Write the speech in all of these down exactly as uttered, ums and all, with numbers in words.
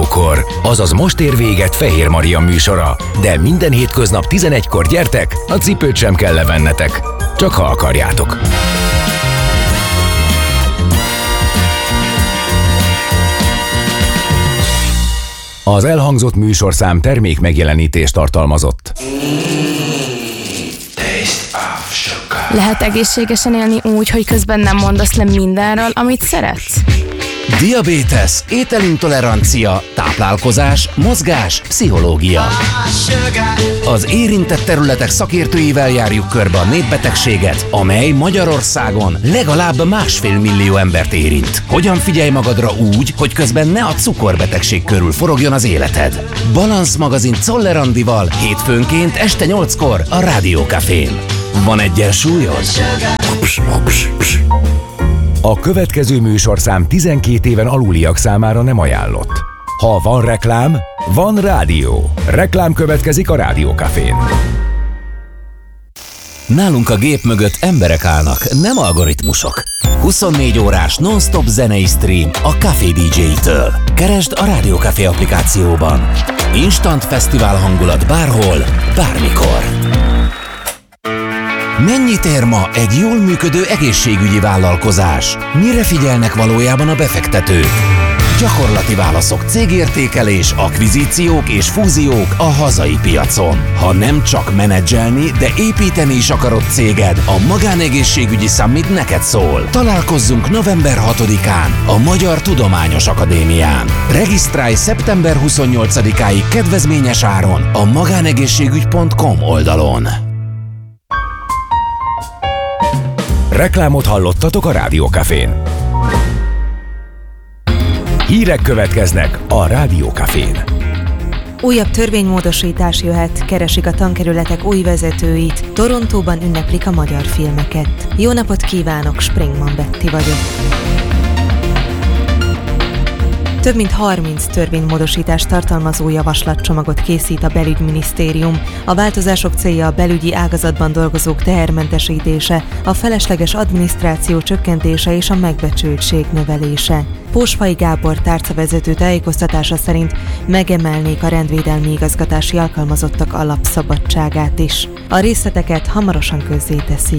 Rádiókor, azaz most ér véget Fehér Maria műsora, de minden hétköznap tizenegykor gyertek, a cipőt sem kell levennetek, csak ha akarjátok. Az elhangzott műsorszám termék megjelenítést tartalmazott. Lehet egészségesen élni úgy, hogy közben nem mondasz le mindenről, amit szeretsz? Diabétesz, ételintolerancia, táplálkozás, mozgás, pszichológia. Az érintett területek szakértőivel járjuk körbe a népbetegséget, amely Magyarországon legalább másfél millió embert érint. Hogyan figyelj magadra úgy, hogy közben ne a cukorbetegség körül forogjon az életed? Balansz magazin Czoller Andival hétfőnként este nyolckor a Rádiókafén. Van egyensúlyod? A következő műsorszám tizenkét éven aluliak számára nem ajánlott. Ha van reklám, van rádió. Reklám következik a Rádiókafén. Nálunk a gép mögött emberek állnak, nem algoritmusok. huszonnégy órás non-stop zenei stream a Café dé dzsé-től. Keresd a Rádiókafé applikációban. Instant fesztivál hangulat bárhol, bármikor. Mennyit ér ma egy jól működő egészségügyi vállalkozás? Mire figyelnek valójában a befektetők? Gyakorlati válaszok, cégértékelés, akvizíciók és fúziók a hazai piacon. Ha nem csak menedzselni, de építeni is akarod céged, a Magánegészségügyi Summit neked szól. Találkozzunk november hatodikán a Magyar Tudományos Akadémián. Regisztrálj szeptember huszonnyolcadikáig kedvezményes áron a magánegészségügy pont com oldalon. Reklámot hallottatok a Rádiókafén. Hírek következnek a Rádiókafén. Újabb törvénymódosítás jöhet, keresik a tankerületek új vezetőit, Torontóban ünneplik a magyar filmeket. Jó napot kívánok, Springman Betty vagyok. Több mint harminc törvénymódosítást tartalmazó javaslatcsomagot készít a belügyminisztérium. A változások célja a belügyi ágazatban dolgozók tehermentesítése, a felesleges adminisztráció csökkentése és a megbecsültség növelése. Pósfai Gábor tárcavezető tájékoztatása szerint megemelnék a rendvédelmi igazgatási alkalmazottak alapszabadságát is. A részleteket hamarosan közzéteszik.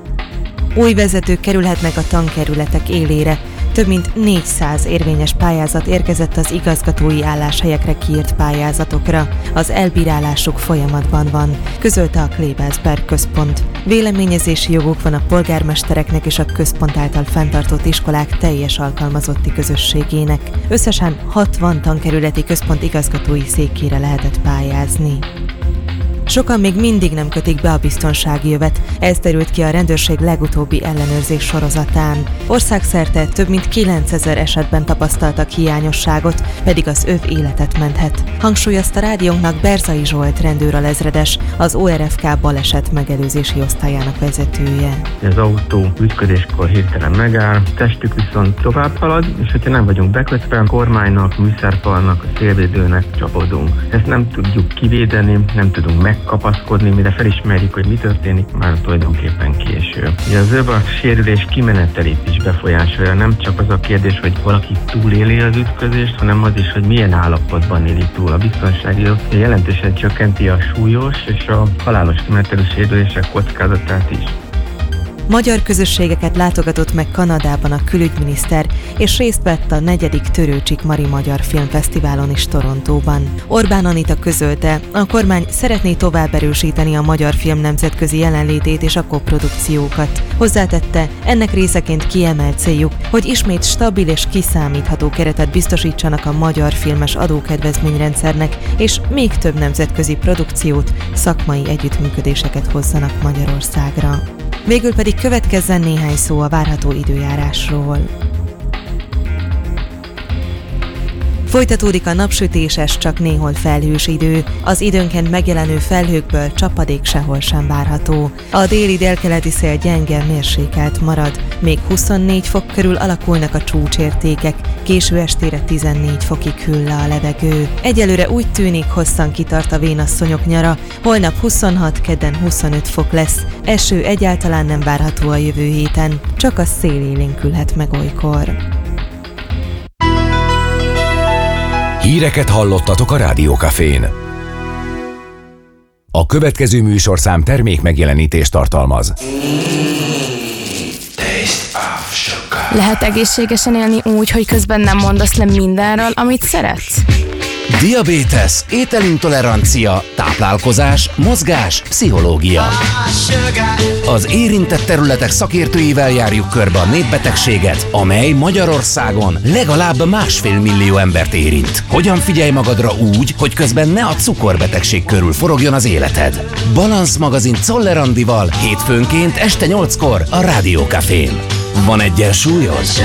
Új vezetők kerülhetnek a tankerületek élére. Több mint négyszáz érvényes pályázat érkezett az igazgatói álláshelyekre kiírt pályázatokra. Az elbírálásuk folyamatban van, közölte a Klebersberg központ. Véleményezési joguk van a polgármestereknek és a központ által fenntartott iskolák teljes alkalmazotti közösségének. Összesen hatvan tankerületi központ igazgatói székére lehetett pályázni. Sokan még mindig nem kötik be a biztonsági jövet, ez derült ki a rendőrség legutóbbi ellenőrzés sorozatán. Országszerte több mint kilencezer esetben tapasztaltak hiányosságot, pedig az öv életet menthet. Hangsúlyozta rádiónknak Berzai Zsolt rendőralezredes, az o er ef ká baleset megelőzési osztályának vezetője. Az autó ütközéskor hirtelen megáll, testük viszont tovább halad, és hogyha nem vagyunk bekötve, a kormánynak, műszerfalnak, a szélvédőnek csapodunk. Ezt nem tudjuk kivédeni, nem tudunk meg kapaszkodni, mire felismerjük, hogy mi történik, már tulajdonképpen késő. Ugye az öv a sérülés kimenetelét is befolyásolja, nem csak az a kérdés, hogy valaki túléli az ütközést, hanem az is, hogy milyen állapotban éli túl. A biztonsági öv jelentősen csökkenti a súlyos és a halálos kimenetelő sérülések kockázatát is. Magyar közösségeket látogatott meg Kanadában a külügyminiszter, és részt vett a negyedik Törőcsik Mari Magyar Filmfesztiválon is Torontóban. Orbán Anita közölte, a kormány szeretné tovább erősíteni a magyar film nemzetközi jelenlétét és a koprodukciókat. Hozzátette, ennek részeként kiemelt céljuk, hogy ismét stabil és kiszámítható keretet biztosítsanak a magyar filmes adókedvezményrendszernek, és még több nemzetközi produkciót, szakmai együttműködéseket hozzanak Magyarországra. Végül pedig következzen néhány szó a várható időjárásról. Folytatódik a napsütéses, csak néhol felhős idő. Az időnként megjelenő felhőkből csapadék sehol sem várható. A déli délkeleti szél gyenge, mérsékelt marad. Még huszonnégy fok körül alakulnak a csúcsértékek, késő estére tizennégy fokig hűl le a levegő. Egyelőre úgy tűnik, hosszan kitart a vénasszonyok nyara, holnap huszonhat, kedden huszonöt fok lesz. Eső egyáltalán nem várható a jövő héten, csak a szél élénkülhet meg olykor. Híreket hallottatok a Rádiókafén. A következő műsorszám termék megjelenítést tartalmaz. Lehet egészségesen élni úgy, hogy közben nem mondasz le mindenről, amit szeretsz? Diabétesz, ételintolerancia, táplálkozás, mozgás, pszichológia. Az érintett területek szakértőivel járjuk körbe a népbetegséget, amely Magyarországon legalább másfél millió embert érint. Hogyan figyelj magadra úgy, hogy közben ne a cukorbetegség körül forogjon az életed? Balansz magazin Czoller Andival hétfőnként este nyolckor a Rádiókafén. Van egyensúlyod?